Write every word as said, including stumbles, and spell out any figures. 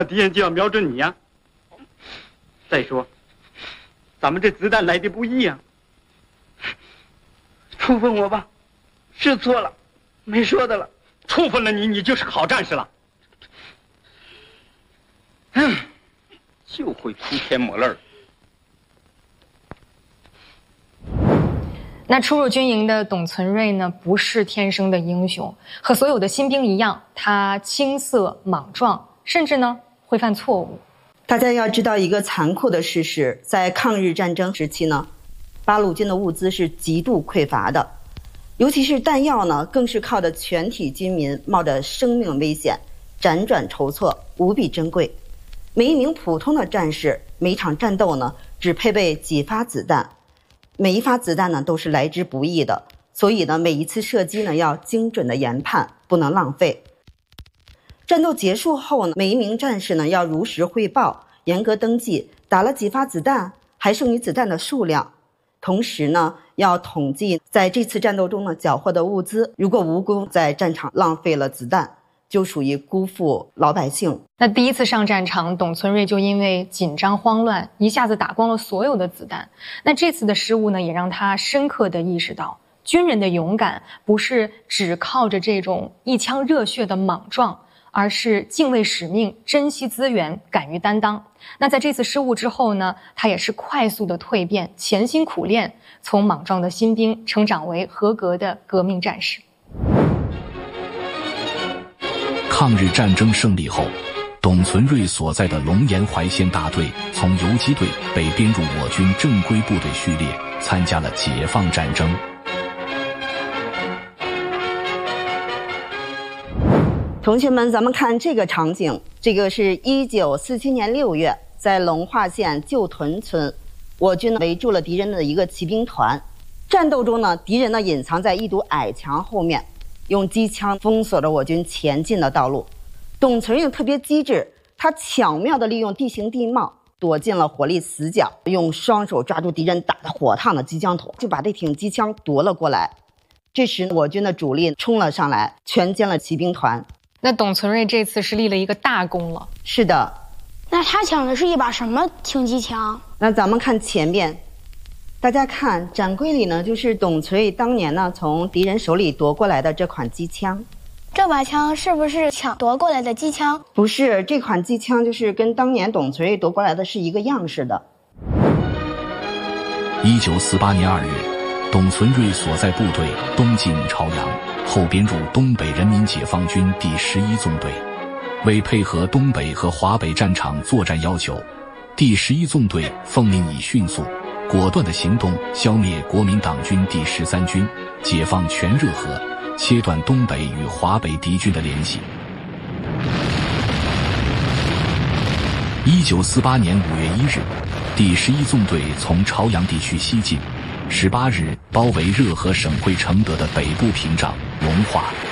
敌人就要瞄准你呀、啊。再说，咱们这子弹来的不易呀、啊。 处分我吧，是错了，没说的了。 处分了你，你就是好战士了。嗯，就会铺天抹泪儿。 那初入军营的董存瑞呢，不是天生的英雄，和所有的新兵一样，他青涩莽撞，甚至呢会犯错误。 大家要知道一个残酷的事实，在抗日战争时期呢，八路军的物资是极度匮乏的，尤其是弹药呢，更是靠着全体军民冒着生命危险辗转筹措，无比珍贵。每一名普通的战士，每场战斗呢，只配备几发子弹。每一发子弹呢都是来之不易的，所以呢每一次射击呢要精准的研判，不能浪费。战斗结束后呢，每一名战士呢要如实汇报，严格登记打了几发子弹，还剩余子弹的数量。同时呢要统计在这次战斗中呢缴获的物资，如果无辜在战场浪费了子弹，就属于辜负老百姓。 那第一次上战场，董存瑞就因为紧张慌乱，一下子打光了所有的子弹。那这次的失误呢，也让他深刻地意识到，军人的勇敢不是只靠着这种一腔热血的莽撞，而是敬畏使命、珍惜资源、敢于担当。那在这次失误之后呢，他也是快速的蜕变，潜心苦练，从莽撞的新兵成长为合格的革命战士。 抗日战争胜利后，董存瑞所在的龙岩怀县大队从游击队被编入我军正规部队序列，参加了解放战争。 同学们，咱们看这个场景，这个是一九四七年六月，在龙化县旧屯村，我军围住了敌人的一个骑兵团。战斗中呢，敌人呢隐藏在一堵矮墙后面，用机枪封锁着我军前进的道路。董存瑞特别机智，他巧妙地利用地形地貌，躲进了火力死角，用双手抓住敌人打得火烫的机枪头，就把这挺机枪夺了过来。这时我军的主力冲了上来，全歼了骑兵团。 那董存瑞这次是立了一个大功了。 是的。 那他抢的是一把什么轻机枪？ 那咱们看前边，大家看展柜里呢，就是董存瑞当年呢从敌人手里夺过来的这款机枪。 这把枪是不是抢夺过来的机枪？ 不是，这款机枪就是跟当年董存瑞夺过来的是一个样式的。 一九四八年二月，董存瑞所在部队东进朝阳，后编入东北人民解放军第十一纵队。为配合东北和华北战场作战要求，第十一纵队奉命以迅速、果断的行动消灭国民党军第十三军，解放全热河，切断东北与华北敌军的联系。一九四八年五月一日，第十一纵队从朝阳地区西进，十八日包围热河省会承德的北部屏障龙化。